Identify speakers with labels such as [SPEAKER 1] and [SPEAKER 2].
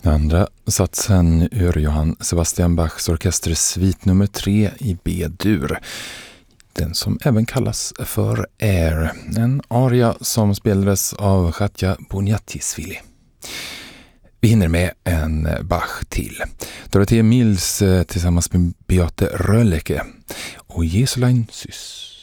[SPEAKER 1] Andra satsen ur Johann Sebastian Bachs orkestersvit nummer 3 i B-dur. Den som även kallas för Air, en aria som spelades av Katja Boniatisvili. Vi hinner med en Bach till. Dorothea Mills tillsammans med Beate Rölleke och Jesulein Sys.